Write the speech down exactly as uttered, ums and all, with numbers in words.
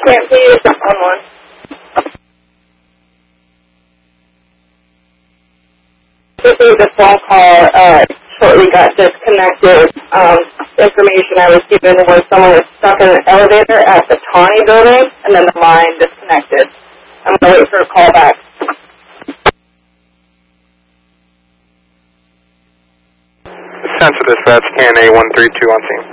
Can't see you on one. Received a phone call, uh, shortly got disconnected. Um, information I was given was someone was stuck in an elevator at the Tawny building, and then the line disconnected. I'm going to wait for a call back. Central Dispatch, K N A one three two on scene.